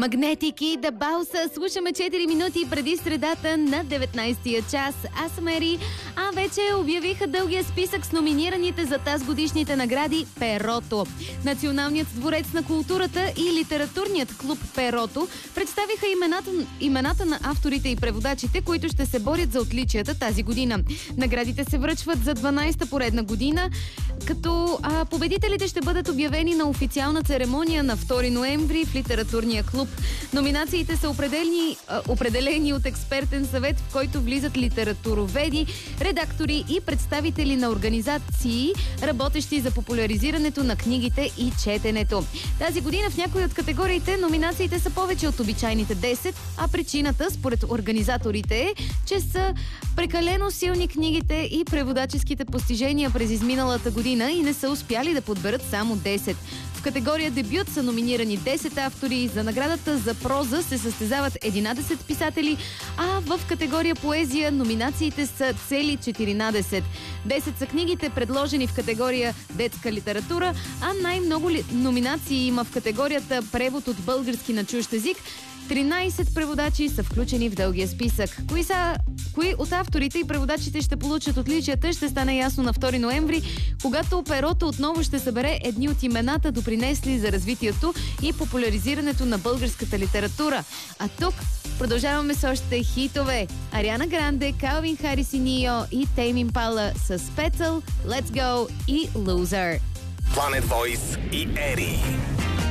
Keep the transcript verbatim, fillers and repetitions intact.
Магнетики, да Бауса. Слушаме четири минути преди средата на деветнайсетия час. Аз съм Ери, а вече обявиха дългия списък с номинираните за тази годишните награди Перото. Националният дворец на културата и литературният клуб Перото представиха имената, имената на авторите и преводачите, които ще се борят за отличията тази година. Наградите се връчват за дванайсета поредна година, като а, победителите ще бъдат обявени на официална церемония на втори ноември в литературния клуб. Номинациите са определени, а, определени от експертен съвет, в който влизат литературоведи, редактори и представители на организации, работещи за популяризирането на книгите и четенето. Тази година в някои от категориите номинациите са повече от обичайните десет, а причината, според организаторите, е, че са прекалено силни книгите и преводаческите постижения през изминалата година и не са успяли да подберат само десет. В категория дебют са номинирани десет автори, за наградата за проза се състезават единайсет писатели, а в категория поезия номинациите са цели четиринайсет. десет са книгите, предложени в категория детска литература, а най-много ли... номинации има в категорията превод от български на чужд език. тринайсет преводачи са включени в дългия списък. Кои са, кои от авторите и преводачите ще получат отличията, ще стане ясно на втори ноември, когато Перото отново ще събере едни от имената, допринесли за развитието и популяризирането на българската литература. А тук продължаваме с още хитове. Ариана Гранде, Калвин Харис и Нио и Тейм Импала с Petal, Let's Go и Loser. Planet Voice и Ери.